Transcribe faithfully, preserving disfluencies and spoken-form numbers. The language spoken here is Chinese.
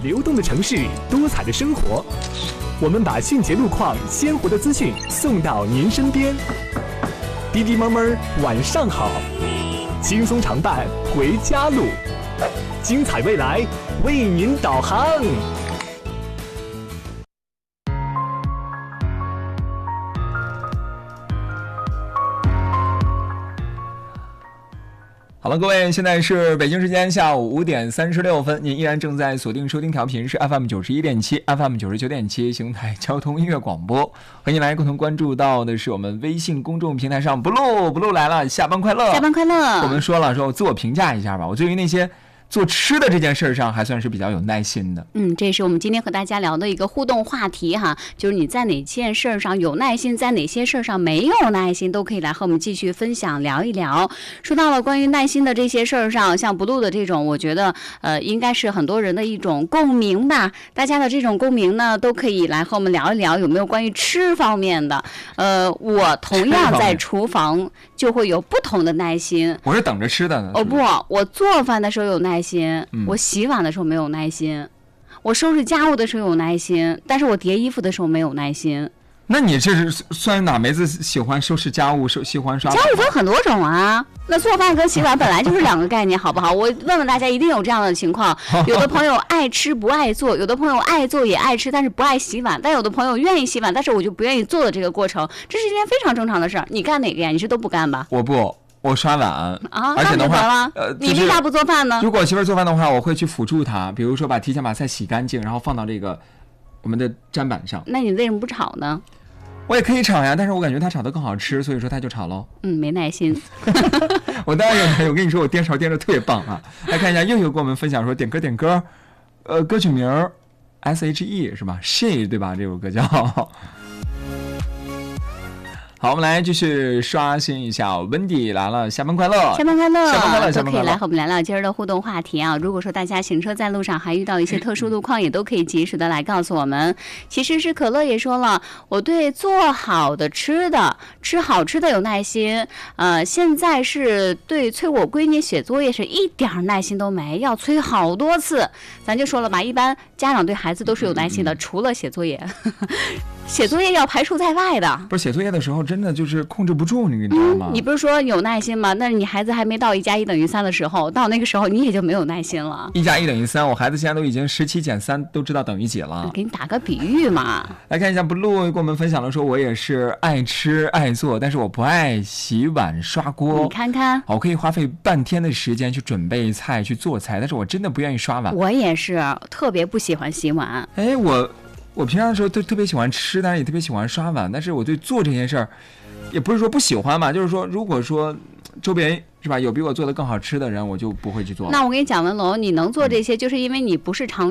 流动的城市，多彩的生活，我们把迅捷路况、鲜活的资讯送到您身边。滴滴猫猫晚上好，轻松常伴回家路，精彩未来为您导航。 好了，各位，现在是北京时间下午五点三十六分，您依然正在锁定收听调频是 F M 九十一点七 F M 九十九点七邢台交通音乐广播，欢迎来共同关注到的是我们微信公众平台上 blue blue 来了，下班快乐， 下班快乐。 我们说了说自我评价一下吧，我对于那些做吃的这件事上还算是比较有耐心的。 嗯，这是我们今天和大家聊的一个互动话题哈，就是你在哪件事上有耐心，在哪些事上没有耐心，都可以来和我们继续分享聊一聊。说到了关于耐心的这些事儿上，像blue的这种，我觉得呃应该是很多人的一种共鸣吧。大家的这种共鸣呢，都可以来和我们聊一聊，有没有关于吃方面的？呃，我同样在厨房就会有不同的耐心。 我是等着吃的呢。 哦不，我做饭的时候有耐心，嗯、我洗碗的时候没有耐心，我收拾家务的时候有耐心，但是我叠衣服的时候没有耐心。 那你这是算哪梅子喜欢收拾家务，喜欢刷碗？ 家务分很多种啊，那做饭跟洗碗本来就是两个概念，好不好？我问问大家，一定有这样的情况：有的朋友爱吃不爱做，有的朋友爱做也爱吃，但是不爱洗碗；但有的朋友愿意洗碗，但是我就不愿意做的这个过程，这是一件非常正常的事儿。你干哪个呀？你是都不干吧？ 我不。我刷碗啊， 而且的话， 呃，你为啥不做饭呢？ 如果媳妇做饭的话，我会去辅助她，比如说把提前把菜洗干净，然后放到这个我们的砧板上。 那你为什么不炒呢？ 我也可以炒呀，但是我感觉她炒的更好吃，所以说她就炒喽。 嗯，没耐心。 我当然有耐心，我跟你说，我颠勺颠的特别棒啊！来看一下，又有跟我们分享说点歌点歌，呃，歌曲名 S H E 是吧 ？She 对吧？这首歌叫。好，我们来继续刷新一下温迪来了，下班快乐， 下班快乐， 下班快乐， 都可以来和我们聊聊今儿的互动话题啊。如果说大家行车在路上还遇到一些特殊路况，也都可以及时的来告诉我们。其实是可乐也说了，我对做好的吃的、吃好吃的有耐心。呃，现在是对催我闺女写作业是一点耐心都没，要催好多次。咱就说了吧，一般家长对孩子都是有耐心的，嗯、除了写作业。写作业要排除在外的， 不是写作业的时候真的就是控制不住，你知道吗、 嗯？你不是说有耐心吗？那你孩子还没到一加一等于三的时候，到那个时候你也就没有耐心了。 一加一等于三，我孩子现在都已经十七减三都知道等于几了。 给你打个比喻嘛。 来看一下 blue 跟我们分享了说，我也是爱吃爱做，但是我不爱洗碗刷锅。 你看看， 我可以花费半天的时间去准备菜去做菜，但是我真的不愿意刷碗。 我也是特别不喜欢洗碗。 哎，我。我平常的时候都特别喜欢吃，但是也特别喜欢刷碗，但是我对做这件事儿，也不是说不喜欢嘛，就是说，如果说周边是吧有比我做的更好吃的人，我就不会去做。 那我跟你讲，文龙，你能做这些，就是因为你不是常